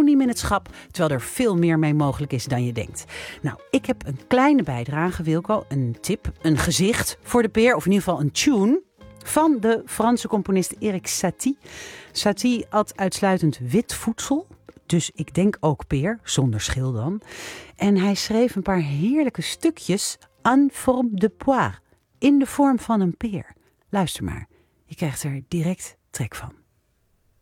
anoniem in het schap, terwijl er veel meer mee mogelijk is dan je denkt. Nou, ik heb een kleine bijdrage, Wilco, een tip, een gezicht voor de peer, of in ieder geval een tune van de Franse componist Erik Satie. Satie at uitsluitend wit voedsel, dus ik denk ook peer, zonder schil dan. En hij schreef een paar heerlijke stukjes en forme de poire, in de vorm van een peer. Luister maar, je krijgt er direct trek van.